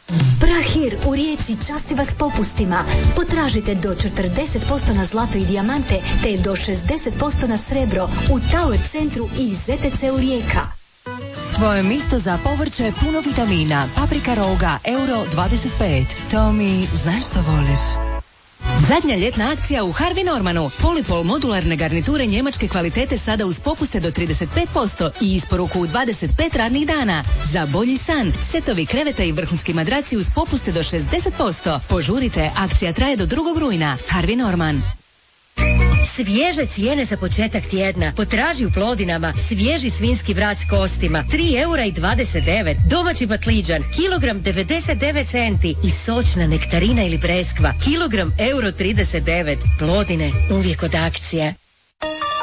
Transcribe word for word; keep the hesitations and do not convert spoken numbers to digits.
Prahir u Rijeci časti vas popustima. Potražite do četrdeset posto na zlato i dijamante te do šezdeset posto na srebro u Tower centru i Z T C u Rijeka. Tvoje mjesto za povrće puno vitamina. Paprika roga, euro dvadeset pet. To mi, znaš što voliš? Zadnja ljetna akcija u Harvey Normanu. Polipol modularne garniture njemačke kvalitete sada uz popuste do trideset pet posto i isporuku u dvadeset pet radnih dana. Za bolji san, setovi kreveta i vrhunski madraci uz popuste do šezdeset posto. Požurite, akcija traje do drugog rujna. Harvey Norman. Svježe cijene za početak tjedna. Potraži u Plodinama svježi svinjski vrat s kostima tri eura i dvadeset devet. Domaći batliđan kilogram devedeset devet centi i sočna nektarina ili breskva kilogram euro trideset devet. Plodine uvijek od akcije.